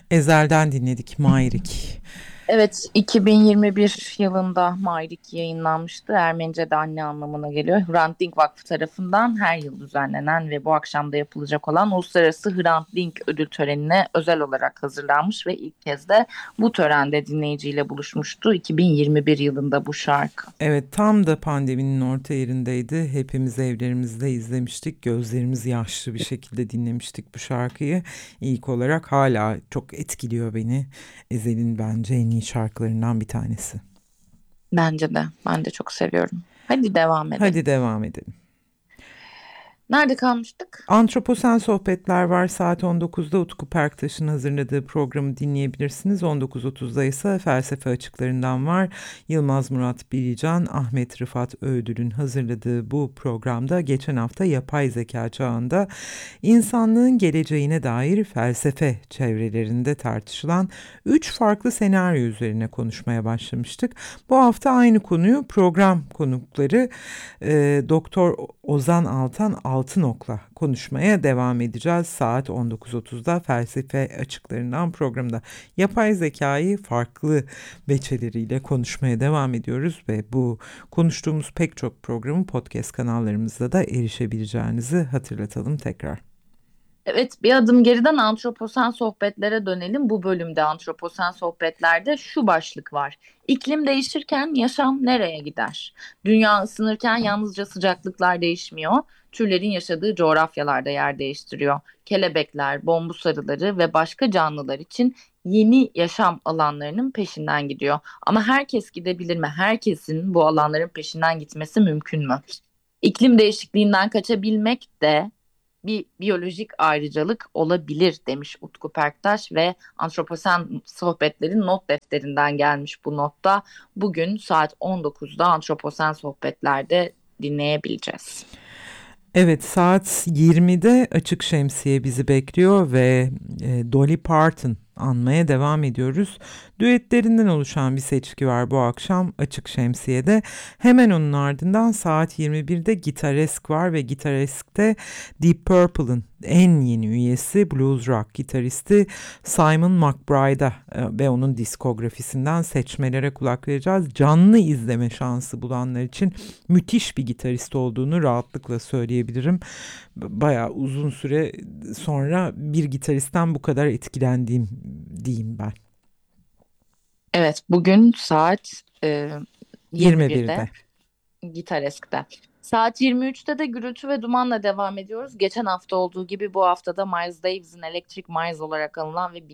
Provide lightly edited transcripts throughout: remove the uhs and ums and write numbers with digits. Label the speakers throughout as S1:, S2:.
S1: Ezel'den dinledik Mayrik.
S2: Evet, 2021 yılında Mairik yayınlanmıştı. Ermenice'de anne anlamına geliyor. Hrant Dink Vakfı tarafından her yıl düzenlenen ve bu akşam da yapılacak olan Uluslararası Hrant Dink ödül törenine özel olarak hazırlanmış ve ilk kez de bu törende dinleyiciyle buluşmuştu. 2021 yılında bu şarkı.
S1: Evet, tam da pandeminin orta yerindeydi. Hepimiz evlerimizde izlemiştik. Gözlerimiz yaşlı bir şekilde dinlemiştik bu şarkıyı. İlk olarak hala çok etkiliyor beni. Ezel'in bence en iyi şarkılarından bir tanesi.
S2: Bence de. Ben de çok seviyorum. Hadi devam edelim.
S1: Hadi devam edelim.
S2: Nerede kalmıştık?
S1: Antroposen sohbetler var. Saat 19'da Utku Perktaş'ın hazırladığı programı dinleyebilirsiniz. 19.30'da ise felsefe açıklarından var. Yılmaz Murat Bilican, Ahmet Rıfat Öğdül'ün hazırladığı bu programda geçen hafta yapay zeka çağında insanlığın geleceğine dair felsefe çevrelerinde tartışılan 3 farklı senaryo üzerine konuşmaya başlamıştık. Bu hafta aynı konuyu program konukları Doktor Ozan Altan Altınok'la konuşmaya devam edeceğiz. Saat 19.30'da felsefe açıklarından programda yapay zekayı farklı beçeleriyle konuşmaya devam ediyoruz ve bu konuştuğumuz pek çok programın podcast kanallarımızda da erişebileceğinizi hatırlatalım tekrar.
S2: Evet, bir adım geriden antroposen sohbetlere dönelim. Bu bölümde antroposen sohbetlerde şu başlık var. İklim değişirken yaşam nereye gider? Dünya ısınırken yalnızca sıcaklıklar değişmiyor. Türlerin yaşadığı coğrafyalarda yer değiştiriyor. Kelebekler, bombus arıları ve başka canlılar için yeni yaşam alanlarının peşinden gidiyor. Ama herkes gidebilir mi? Herkesin bu alanların peşinden gitmesi mümkün mü? İklim değişikliğinden kaçabilmek de bir biyolojik ayrıcalık olabilir demiş Utku Perktaş ve Antroposen Sohbetlerin not defterinden gelmiş bu notta. Bugün saat 19'da Antroposen Sohbetler'de dinleyebileceğiz.
S1: Evet, saat 20'de Açık Şemsiye bizi bekliyor ve Dolly Parton anmaya devam ediyoruz. Düetlerinden oluşan bir seçki var bu akşam Açık Şemsiye'de. Hemen onun ardından saat 21'de Gitaresk var ve Gitaresk'te Deep Purple'ın en yeni üyesi blues rock gitaristi Simon McBride'a ve onun diskografisinden seçmelere kulak vereceğiz. Canlı izleme şansı bulanlar için müthiş bir gitarist olduğunu rahatlıkla söyleyebilirim. Bayağı uzun süre sonra bir gitaristten bu kadar etkilendiğim diyeyim ben.
S2: Evet, bugün saat 21'de
S1: 21'de.
S2: Gitaresk'te. Saat 23'te de Gürültü ve Duman'la devam ediyoruz. Geçen hafta olduğu gibi bu haftada Miles Davis'in Electric Miles olarak anılan ve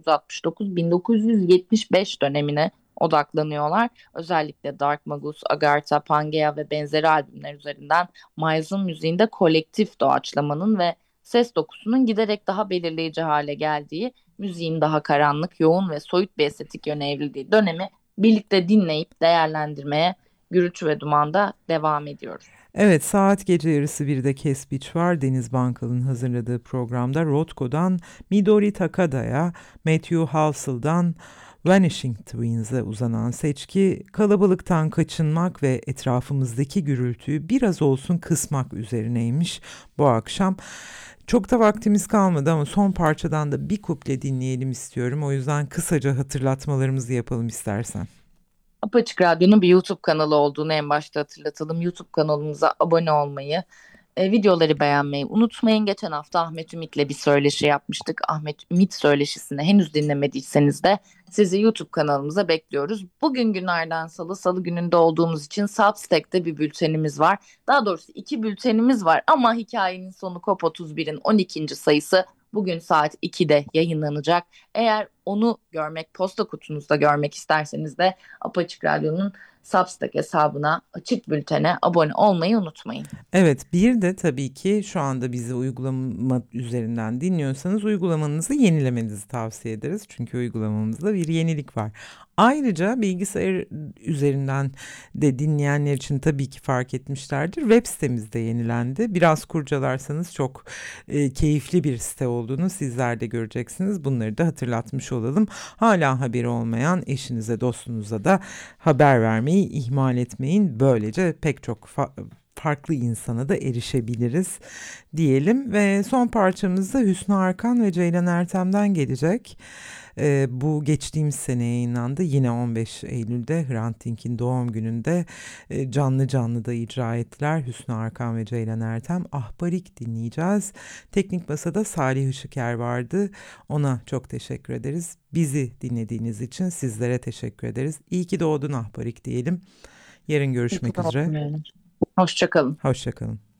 S2: 1969-1975 dönemine odaklanıyorlar. Özellikle Dark Magus, Agartha, Pangea ve benzeri albümler üzerinden Miles'ın müziğinde kolektif doğaçlamanın ve ses dokusunun giderek daha belirleyici hale geldiği, müziğin daha karanlık, yoğun ve soyut bir estetik yöne evrildiği dönemi birlikte dinleyip değerlendirmeye Gürültü ve Duman'da devam ediyoruz.
S1: Evet, saat gece yarısı 1'de Kes Biç var. Deniz Bankal'ın hazırladığı programda Rothko'dan Midori Takada'ya, Matthew Halsell'dan Vanishing Twins'e uzanan seçki kalabalıktan kaçınmak ve etrafımızdaki gürültüyü biraz olsun kısmak üzerineymiş bu akşam. Çok da vaktimiz kalmadı ama son parçadan da bir kuple dinleyelim istiyorum. O yüzden kısaca hatırlatmalarımızı yapalım istersen.
S2: Apaçık Radyo'nun bir YouTube kanalı olduğunu en başta hatırlatalım. YouTube kanalımıza abone olmayı, videoları beğenmeyi unutmayın. Geçen hafta Ahmet Ümit'le bir söyleşi yapmıştık. Ahmet Ümit söyleşisini henüz dinlemediyseniz de sizi YouTube kanalımıza bekliyoruz. Bugün günlerden salı, salı gününde olduğumuz için Substack'te bir bültenimiz var. Daha doğrusu iki bültenimiz var ama hikayenin sonu COP31'in 12. sayısı bugün saat 2'de yayınlanacak. Eğer onu görmek, posta kutunuzda görmek isterseniz de Apaçık Radyo'nun Substack hesabına, Açık Bülten'e abone olmayı unutmayın.
S1: Evet, bir de tabii ki şu anda bizi uygulama üzerinden dinliyorsanız uygulamanızı yenilemenizi tavsiye ederiz. Çünkü uygulamamızda bir yenilik var. Ayrıca bilgisayar üzerinden de dinleyenler için tabii ki fark etmişlerdir. Web sitemiz de yenilendi. Biraz kurcalarsanız çok keyifli bir site olduğunu sizler de göreceksiniz. Bunları da hatırlatmış olalım. Hala haberi olmayan eşinize, dostunuza da haber vermeyi ihmal etmeyin. Böylece pek çok farklı insana da erişebiliriz diyelim. Ve son parçamız da Hüsnü Arkan ve Ceylan Ertem'den gelecek. Bu geçtiğimiz sene yayınlandı. Yine 15 Eylül'de Hrant Dink'in doğum gününde canlı canlı da icra ettiler. Hüsnü Arkan ve Ceylan Ertem. Ahbarik dinleyeceğiz. Teknik Masa'da Salih Işıker vardı. Ona çok teşekkür ederiz. Bizi dinlediğiniz için sizlere teşekkür ederiz. İyi ki doğdun Ahbarik diyelim. Yarın görüşmek üzere.
S2: Hoşça kalın.
S1: Hoşça kalın.